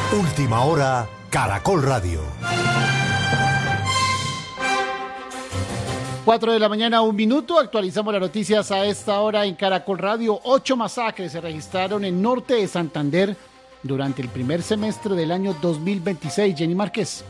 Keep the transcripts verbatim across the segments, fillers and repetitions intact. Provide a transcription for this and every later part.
Última hora, Caracol Radio. Cuatro de la mañana, un minuto. Actualizamos las noticias a esta hora en Caracol Radio. Ocho masacres se registraron en norte de Santander durante el primer semestre del año dos mil veintiséis. Jenny Márquez.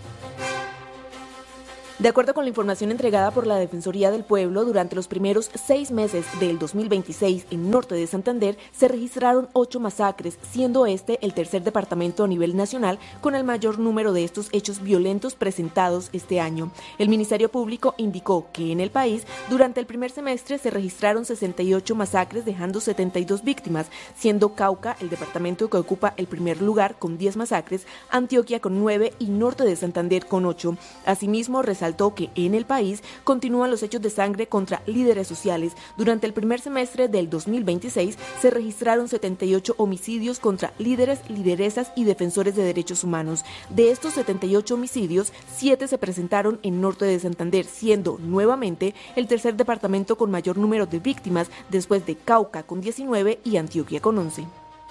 De acuerdo con la información entregada por la Defensoría del Pueblo, durante los primeros seis meses del dos mil veintiséis en norte de Santander se registraron ocho masacres, siendo este el tercer departamento a nivel nacional con el mayor número de estos hechos violentos presentados este año. El Ministerio Público indicó que en el país durante el primer semestre se registraron sesenta y ocho masacres, dejando setenta y dos víctimas, siendo Cauca el departamento que ocupa el primer lugar con diez masacres, Antioquia con nueve y norte de Santander con ocho. Asimismo, resaltó que en el país continúan los hechos de sangre contra líderes sociales. Durante el primer semestre del dos mil veintiséis se registraron setenta y ocho homicidios contra líderes, lideresas y defensores de derechos humanos. De estos setenta y ocho homicidios, siete se presentaron en norte de Santander, siendo nuevamente el tercer departamento con mayor número de víctimas, después de Cauca con diecinueve y Antioquia con once.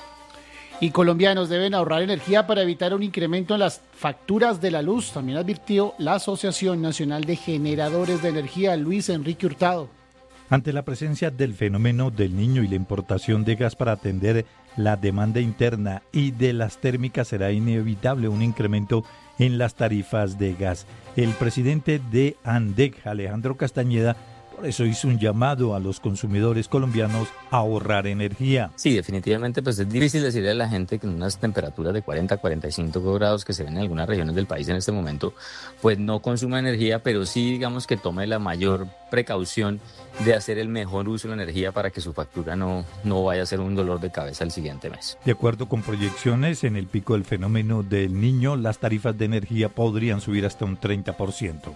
Y colombianos deben ahorrar energía para evitar un incremento en las facturas de la luz, también advirtió la Asociación Nacional de Generadores de Energía. Luis Enrique Hurtado. Ante la presencia del fenómeno del Niño y la importación de gas para atender la demanda interna y de las térmicas, será inevitable un incremento en las tarifas de gas. El presidente de ANDEC, Alejandro Castañeda, por eso hizo un llamado a los consumidores colombianos a ahorrar energía. Sí, definitivamente pues es difícil decirle a la gente que en unas temperaturas de cuarenta a cuarenta y cinco grados que se ven en algunas regiones del país en este momento, pues no consuma energía, pero sí digamos que tome la mayor precaución de hacer el mejor uso de la energía para que su factura no, no vaya a ser un dolor de cabeza el siguiente mes. De acuerdo con proyecciones, en el pico del fenómeno del Niño, las tarifas de energía podrían subir hasta un treinta por ciento.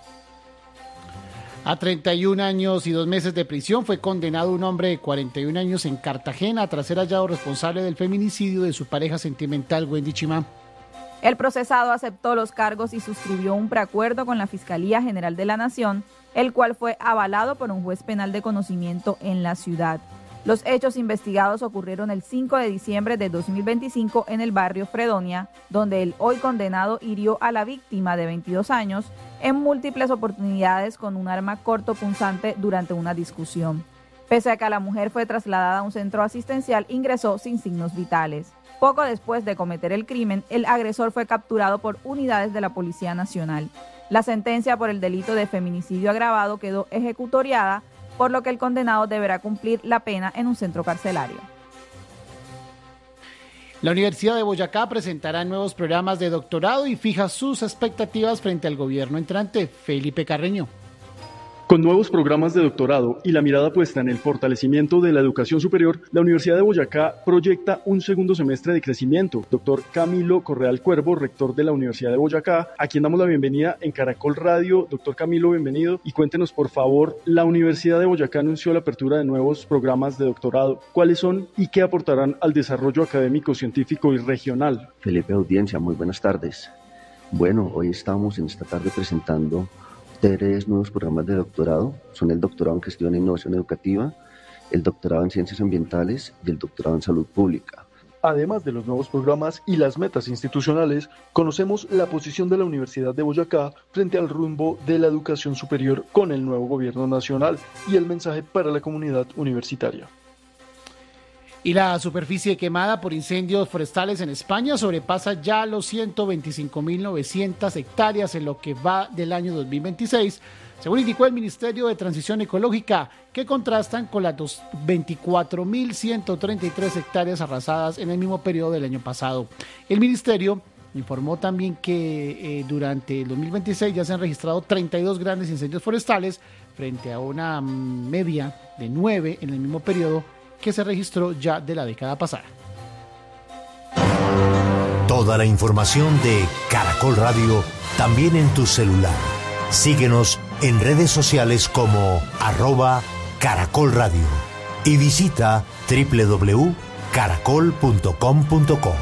A treinta y un años y dos meses de prisión fue condenado un hombre de cuarenta y un años en Cartagena tras ser hallado responsable del feminicidio de su pareja sentimental, Wendy Chimán. El procesado aceptó los cargos y suscribió un preacuerdo con la Fiscalía General de la Nación, el cual fue avalado por un juez penal de conocimiento en la ciudad. Los hechos investigados ocurrieron el cinco de diciembre de dos mil veinticinco en el barrio Fredonia, donde el hoy condenado hirió a la víctima de veintidós años en múltiples oportunidades con un arma cortopunzante durante una discusión. Pese a que la mujer fue trasladada a un centro asistencial, ingresó sin signos vitales. Poco después de cometer el crimen, el agresor fue capturado por unidades de la Policía Nacional. La sentencia por el delito de feminicidio agravado quedó ejecutoriada, por lo que el condenado deberá cumplir la pena en un centro carcelario. La Universidad de Boyacá presentará nuevos programas de doctorado y fija sus expectativas frente al gobierno entrante. Felipe Carreño. Con nuevos programas de doctorado y la mirada puesta en el fortalecimiento de la educación superior, la Universidad de Boyacá proyecta un segundo semestre de crecimiento. Doctor Camilo Correal Cuervo, rector de la Universidad de Boyacá, a quien damos la bienvenida en Caracol Radio. Doctor Camilo, bienvenido. Y cuéntenos, por favor, la Universidad de Boyacá anunció la apertura de nuevos programas de doctorado. ¿Cuáles son y qué aportarán al desarrollo académico, científico y regional? Felipe, audiencia, muy buenas tardes. Bueno, hoy estamos en esta tarde presentando tres nuevos programas de doctorado. Son el doctorado en Gestión e Innovación Educativa, el doctorado en Ciencias Ambientales y el doctorado en Salud Pública. Además de los nuevos programas y las metas institucionales, conocemos la posición de la Universidad de Boyacá frente al rumbo de la educación superior con el nuevo gobierno nacional y el mensaje para la comunidad universitaria. Y la superficie quemada por incendios forestales en España sobrepasa ya los ciento veinticinco mil novecientas hectáreas en lo que va del año dos mil veintiséis, según indicó el Ministerio de Transición Ecológica, que contrastan con las veinticuatro mil ciento treinta y tres hectáreas arrasadas en el mismo periodo del año pasado. El Ministerio informó también que eh, durante el dos mil veintiséis ya se han registrado treinta y dos grandes incendios forestales frente a una media de nueve en el mismo periodo que se registró ya de la década pasada. Toda la información de Caracol Radio también en tu celular. Síguenos en redes sociales como arroba Caracol Radio y visita doble u doble u doble u punto caracol punto com punto co.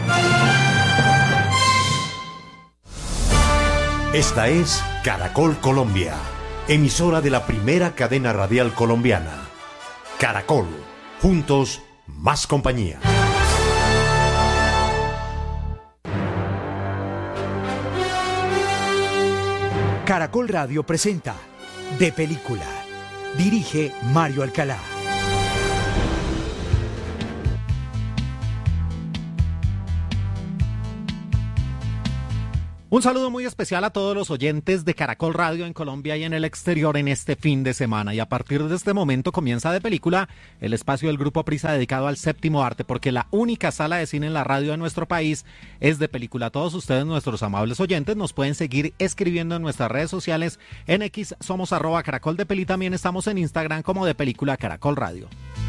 Esta es Caracol Colombia, emisora de la primera cadena radial colombiana. Caracol. Juntos, más compañía. Caracol Radio presenta De Película. Dirige Mario Alcalá. Un saludo muy especial a todos los oyentes de Caracol Radio en Colombia y en el exterior en este fin de semana. Y a partir de este momento comienza De Película, el espacio del Grupo Prisa dedicado al séptimo arte, porque la única sala de cine en la radio de nuestro país es De Película. Todos ustedes, nuestros amables oyentes, nos pueden seguir escribiendo en nuestras redes sociales. En X somos arroba Caracol de Peli, también estamos en Instagram como De Película Caracol Radio.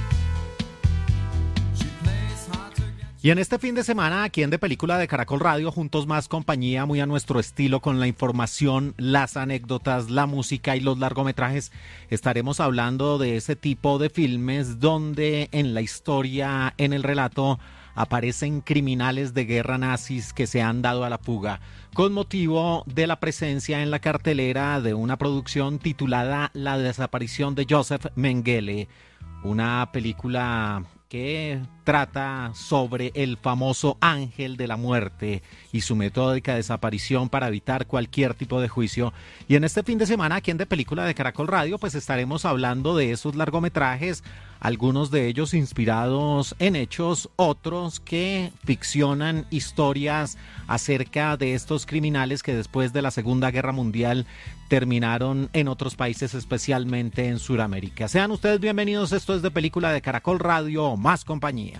Y en este fin de semana, aquí en De Película de Caracol Radio, juntos más compañía, muy a nuestro estilo, con la información, las anécdotas, la música y los largometrajes, estaremos hablando de ese tipo de filmes donde en la historia, en el relato, aparecen criminales de guerra nazis que se han dado a la fuga, con motivo de la presencia en la cartelera de una producción titulada La desaparición de Joseph Mengele, una película que trata sobre el famoso ángel de la muerte y su metódica desaparición para evitar cualquier tipo de juicio. Y en este fin de semana, aquí en De Película de Caracol Radio, pues estaremos hablando de esos largometrajes, algunos de ellos inspirados en hechos, otros que ficcionan historias acerca de estos criminales que después de la Segunda Guerra Mundial terminaron en otros países, especialmente en Sudamérica. Sean ustedes bienvenidos, esto es De Película de Caracol Radio, más compañía.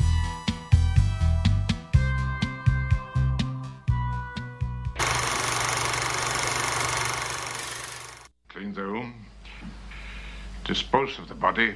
Clean the room. Dispose of the body.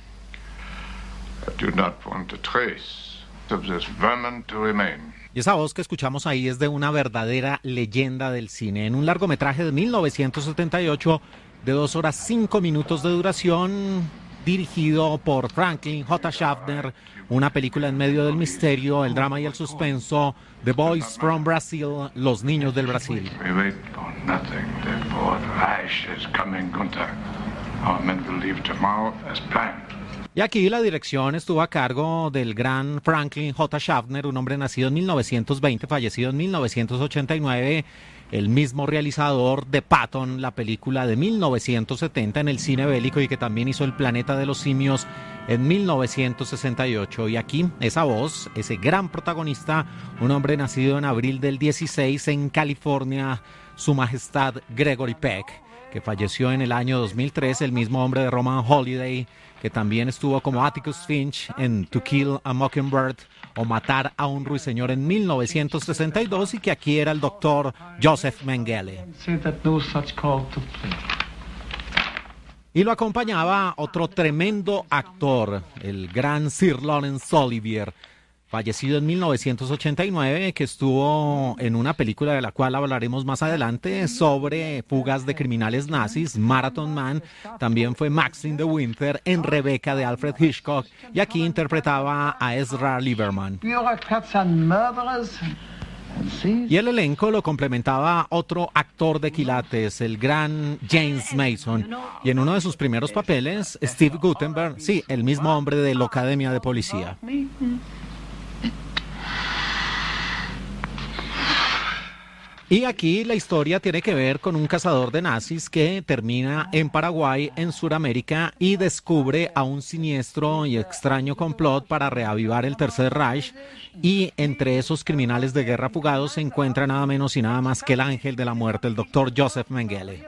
I do not want a trace of this vermin to remain. Y esa voz que escuchamos ahí es de una verdadera leyenda del cine. En un largometraje de mil novecientos setenta y ocho, de dos horas cinco minutos de duración, dirigido por Franklin J. Schaffner, una película en medio del misterio, el drama y el suspenso, The Boys from Brazil, Los Niños del Brasil. We wait for nothing. The Fourth Reich is coming, Gunther. Our men will leave tomorrow as planned. Y aquí la dirección estuvo a cargo del gran Franklin J. Schaffner, un hombre nacido en mil novecientos veinte, fallecido en mil novecientos ochenta y nueve, el mismo realizador de Patton, la película de mil novecientos setenta en el cine bélico, y que también hizo El Planeta de los Simios en mil novecientos sesenta y ocho. Y aquí esa voz, ese gran protagonista, un hombre nacido en abril del dieciséis en California, Su Majestad Gregory Peck, que falleció en el año dos mil tres, el mismo hombre de Roman Holiday, que también estuvo como Atticus Finch en To Kill a Mockingbird o Matar a un Ruiseñor en mil novecientos sesenta y dos, y que aquí era el doctor Joseph Mengele. Y lo acompañaba otro tremendo actor, el gran Sir Laurence Olivier, fallecido en mil novecientos ochenta y nueve, que estuvo en una película de la cual hablaremos más adelante sobre fugas de criminales nazis, Marathon Man. También fue Max in the Winter en Rebecca de Alfred Hitchcock, y aquí interpretaba a Ezra Lieberman. Y el elenco lo complementaba otro actor de quilates, el gran James Mason, y en uno de sus primeros papeles, Steve Guttenberg, sí, el mismo hombre de la Academia de Policía. Y aquí la historia tiene que ver con un cazador de nazis que termina en Paraguay, en Sudamérica, y descubre a un siniestro y extraño complot para reavivar el Tercer Reich. Y entre esos criminales de guerra fugados se encuentra nada menos y nada más que el ángel de la muerte, el doctor Joseph Mengele.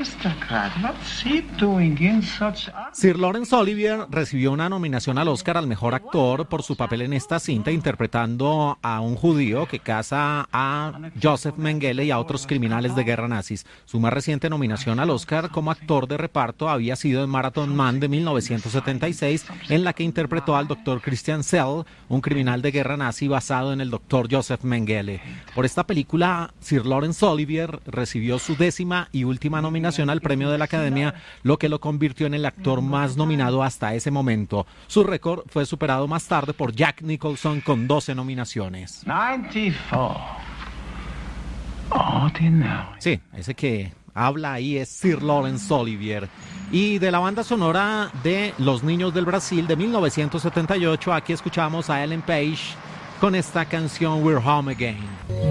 Sir Laurence Olivier recibió una nominación al Oscar al mejor actor por su papel en esta cinta, interpretando a un judío que caza a Joseph Mengele y a otros criminales de guerra nazis. Su más reciente nominación al Oscar como actor de reparto había sido en Marathon Man de mil novecientos setenta y seis, en la que interpretó al doctor Christian Sell, un criminal de guerra nazi basado en el doctor Joseph Mengele. Por esta película, Sir Laurence Olivier recibió su décima y última nominación al premio de la Academia, lo que lo convirtió en el actor más nominado hasta ese momento. Su récord fue superado más tarde por Jack Nicholson con doce nominaciones. noventa y cuatro. Sí, ese que habla ahí es Sir Laurence Olivier. Y de la banda sonora de Los Niños del Brasil de mil novecientos setenta y ocho, aquí escuchamos a Ellen Page con esta canción We're Home Again.